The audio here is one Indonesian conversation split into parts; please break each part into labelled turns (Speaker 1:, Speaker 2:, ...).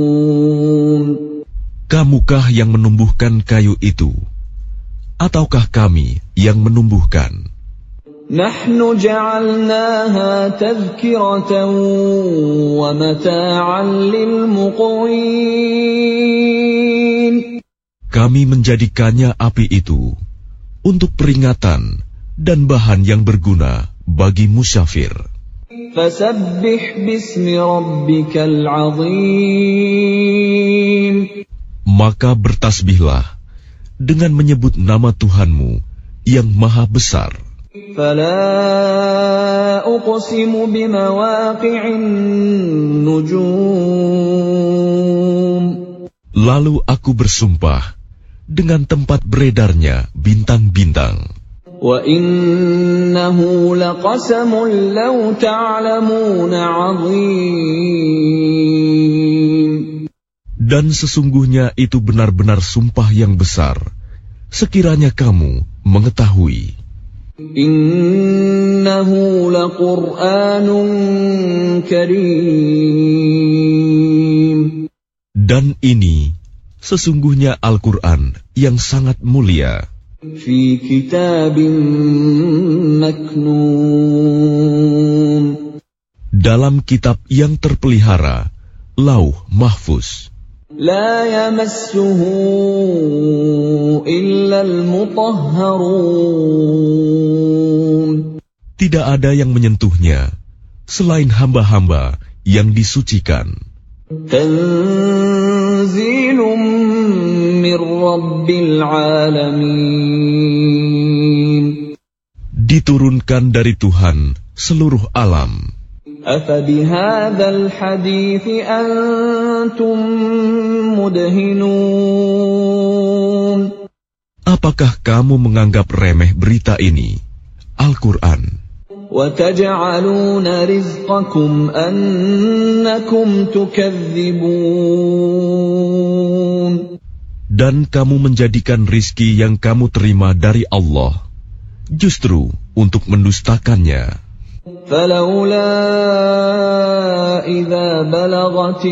Speaker 1: Kamukah yang menumbuhkan kayu itu, ataukah kami yang menumbuhkan?
Speaker 2: Nahnu ja'alnaha tadhkiratan wa mata'an lil muqwin.
Speaker 1: Kami menjadikannya api itu untuk peringatan dan bahan yang berguna bagi musyafir.
Speaker 2: Fasabbih bismi rabbikal 'azim.
Speaker 1: Maka bertasbihlah dengan menyebut nama Tuhanmu yang maha besar.
Speaker 2: Fala uqsimu bimawaqi'in nujum.
Speaker 1: Lalu aku bersumpah dengan tempat beredarnya bintang-bintang.
Speaker 2: Wa innahu laqasamun law ta'lamuna 'azim.
Speaker 1: Dan sesungguhnya itu benar-benar sumpah yang besar, sekiranya kamu mengetahui.
Speaker 2: Innahu laqur'anun karim.
Speaker 1: Dan ini sesungguhnya Al-Quran yang sangat mulia.
Speaker 2: Fi kitabim maknun.
Speaker 1: Dalam kitab yang terpelihara, Lauh Mahfuz.
Speaker 2: La yamassuhu illa al-mutahharun.
Speaker 1: Tidak ada yang menyentuhnya selain hamba-hamba yang disucikan.
Speaker 2: Tanzilum min rabbil alamin.
Speaker 1: Diturunkan dari Tuhan seluruh alam.
Speaker 2: Afa bihadzal hadithi antum mudhinun.
Speaker 1: Apakah kamu menganggap remeh berita ini, Al-Quran?
Speaker 2: Wa taj'aluna rizqakum annakum tukadzibun.
Speaker 1: Dan kamu menjadikan rizki yang kamu terima dari Allah justru untuk mendustakannya.
Speaker 2: فلولا إذا بلغت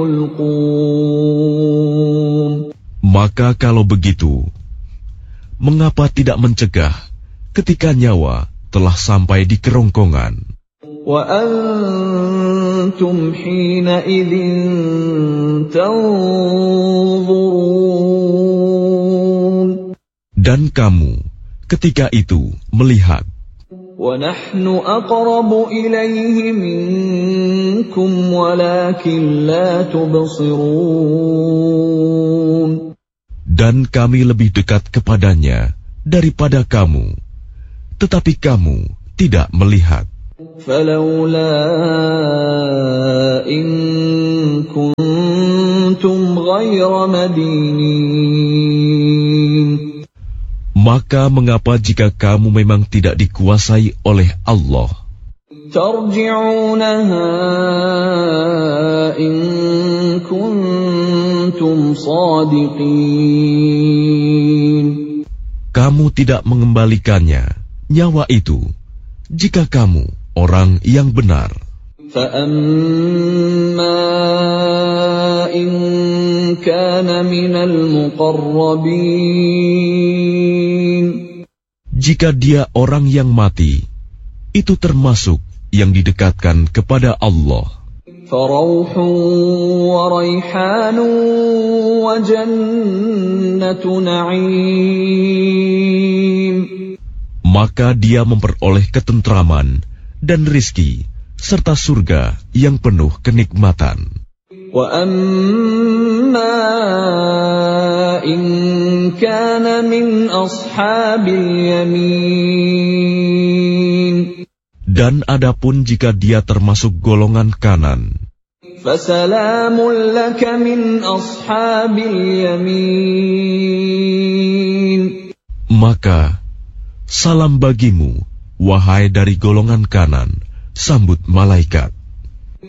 Speaker 2: الحلقوم.
Speaker 1: Maka kalau begitu, mengapa tidak mencegah ketika nyawa telah sampai di kerongkongan?
Speaker 2: وأنتم حينئذ تنظرون. Dan
Speaker 1: kamu ketika itu melihat.
Speaker 2: وَنَحْنُ أَقْرَبُ إِلَيْهِ مِنْكُمْ وَلَكِنْ لَا تُبْصِرُونَ.
Speaker 1: Dan kami lebih dekat kepadanya daripada kamu, tetapi kamu tidak melihat.
Speaker 2: فَلَوْلَا إِن كُنْتُمْ غَيْرَ مَدِينِينَ.
Speaker 1: Maka mengapa jika kamu memang tidak dikuasai oleh Allah?
Speaker 2: Tarji'unaha in kuntum shadiqin.
Speaker 1: Kamu tidak mengembalikannya, nyawa itu, jika kamu orang yang benar.
Speaker 2: فَأَمَّا إِن كَانَ مِنَ الْمُقَرَّبِينَ.
Speaker 1: Jika dia orang yang mati, itu termasuk yang didekatkan kepada Allah.
Speaker 2: فَرَوْحٌ وَرَيْحَانٌ وَجَنَّةُ نَعِيمٍ.
Speaker 1: Maka dia memperoleh ketentraman dan rizki, serta surga yang penuh kenikmatan.
Speaker 2: وَأَمَّا إِن كَانَ مِنْ أَصْحَابِ الْيَمِينِ.
Speaker 1: Dan adapun jika dia termasuk golongan kanan,
Speaker 2: فَسَلَامٌ لَكَ مِنْ أَصْحَابِ الْيَمِينِ.
Speaker 1: Maka salam bagimu, wahai dari golongan kanan, sambut malaikat.